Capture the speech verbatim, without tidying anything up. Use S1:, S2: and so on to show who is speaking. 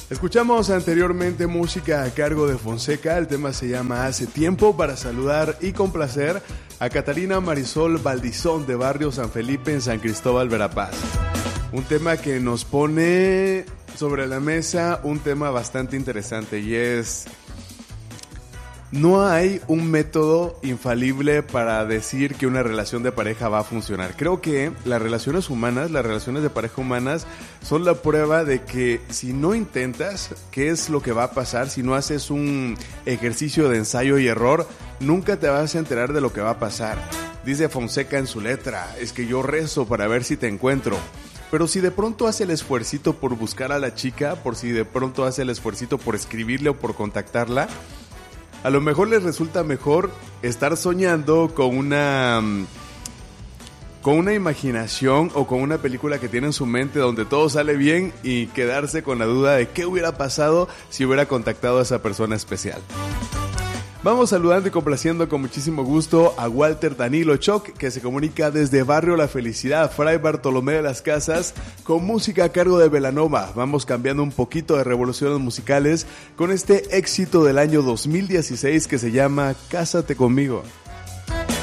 S1: Escuchamos anteriormente música a cargo de Fonseca, el tema se llama Hace Tiempo, para saludar y complacer a Catarina Marisol Valdizón de Barrio San Felipe en San Cristóbal, Verapaz. Un tema que nos pone sobre la mesa un tema bastante interesante y es: no hay un método infalible para decir que una relación de pareja va a funcionar. Creo que las relaciones humanas, las relaciones de pareja humanas son la prueba de que si no intentas, ¿qué es lo que va a pasar? Si no haces un ejercicio de ensayo y error, nunca te vas a enterar de lo que va a pasar. Dice Fonseca en su letra, es que yo rezo para ver si te encuentro. Pero si de pronto hace el esfuercito por buscar a la chica, por si de pronto hace el esfuercito por escribirle o por contactarla, a lo mejor les resulta mejor estar soñando con una con una imaginación o con una película que tiene en su mente donde todo sale bien y quedarse con la duda de qué hubiera pasado si hubiera contactado a esa persona especial. Vamos saludando y complaciendo con muchísimo gusto a Walter Danilo Choc, que se comunica desde Barrio La Felicidad, Fray Bartolomé de las Casas, con música a cargo de Belanova. Vamos cambiando un poquito de revoluciones musicales con este éxito del año dos mil dieciséis que se llama Cásate Conmigo.